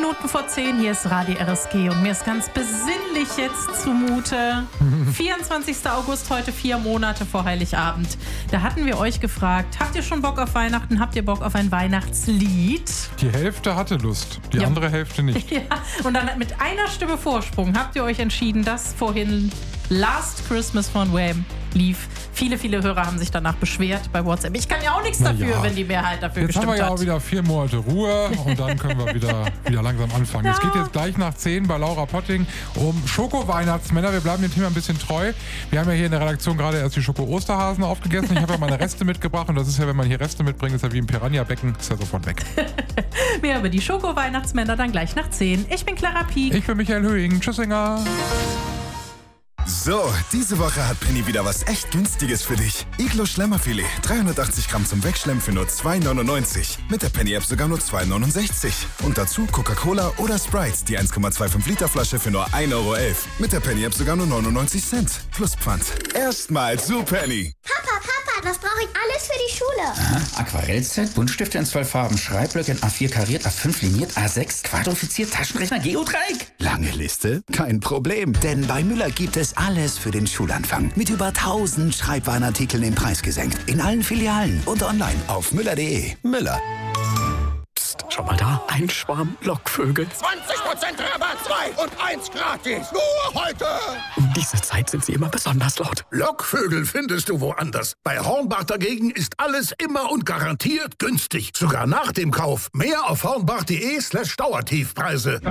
Minuten vor 10, hier ist Radio RSG und mir ist ganz besinnlich jetzt zumute. 24. August, heute 4 Monate vor Heiligabend. Da hatten wir euch gefragt, habt ihr schon Bock auf Weihnachten? Habt ihr Bock auf ein Weihnachtslied? Die Hälfte hatte Lust, die andere Hälfte nicht. Ja, und dann mit einer Stimme Vorsprung habt ihr euch entschieden, dass vorhin Last Christmas von Wham lief. Viele Hörer haben sich danach beschwert bei WhatsApp. Ich kann ja auch nichts dafür, wenn die Mehrheit dafür jetzt gestimmt hat. Jetzt haben wir ja auch wieder 4 Monate Ruhe und dann können wir wieder langsam anfangen. Es geht jetzt gleich nach 10 bei Laura Potting um Schoko-Weihnachtsmänner. Wir bleiben dem Thema ein bisschen treu. Wir haben ja hier in der Redaktion gerade erst die Schoko-Osterhasen aufgegessen. Ich habe ja meine Reste mitgebracht und das ist ja, wenn man hier Reste mitbringt, ist ja wie im Piranha-Becken, ist ja sofort weg. Mehr über die Schoko-Weihnachtsmänner dann gleich nach 10. Ich bin Clara Pieck. Ich bin Michael Höhing. Tschüssinger. So, diese Woche hat Penny wieder was echt Günstiges für dich. Iglo Schlemmerfilet, 380 Gramm zum Wegschlemmen für nur 2,99. Mit der Penny-App sogar nur 2,69. Und dazu Coca-Cola oder Sprite, die 1,25 Liter Flasche für nur 1,11 Euro. Mit der Penny-App sogar nur 99 Cent. Plus Pfand. Erstmal zu Penny. Papa, was brauche ich alles für die Schule? Aha, Aquarellset, Buntstifte in 12 Farben, Schreibblöcke in A4 kariert, A5 liniert, A6 quadrifiziert, Taschenrechner, Geodreieck. Lange Liste? Kein Problem, denn bei Müller gibt es alles für den Schulanfang. Mit über 1000 Schreibwarenartikeln den Preis gesenkt. In allen Filialen und online auf müller.de. Müller. Psst, schau mal da, ein Schwarm Lockvögel. 20% Rabatt, 2 und 1 gratis. Nur heute. Um diese Zeit sind sie immer besonders laut. Lockvögel findest du woanders. Bei Hornbach dagegen ist alles immer und garantiert günstig. Sogar nach dem Kauf. Mehr auf hornbach.de/Dauertiefpreise.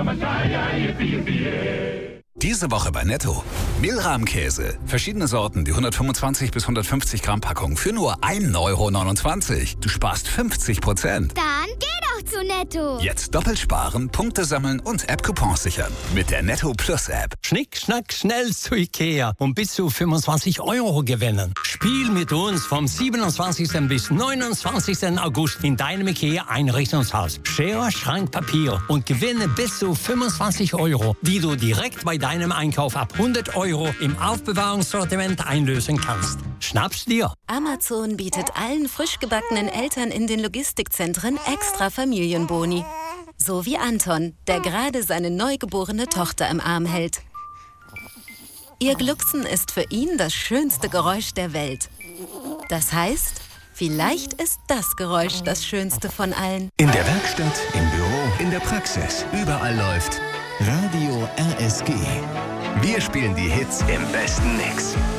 Diese Woche bei Netto. Mehlrahmkäse. Verschiedene Sorten, die 125 bis 150 Gramm Packung für nur 1,29 Euro. Du sparst 50%. Dann geh doch zu Netto. Jetzt doppelt sparen, Punkte sammeln und App-Coupons sichern. Mit der Netto Plus App. Schnick, schnack, schnell zu Ikea und bis zu 25 Euro gewinnen. Spiel mit uns vom 27. bis 29. August in deinem Ikea Einrichtungshaus. Schere, Schrank, Papier und gewinne bis zu 25 Euro, die du direkt bei deinem Einkauf ab 100 Euro im Aufbewahrungssortiment einlösen kannst. Schnapp's dir! Amazon bietet allen frisch gebackenen Eltern in den Logistikzentren extra Familienboni. So wie Anton, der gerade seine neugeborene Tochter im Arm hält. Ihr Glucksen ist für ihn das schönste Geräusch der Welt. Das heißt, vielleicht ist das Geräusch das schönste von allen. In der Werkstatt, im Büro, in der Praxis, überall läuft Radio RSG. Wir spielen die Hits im besten Mix.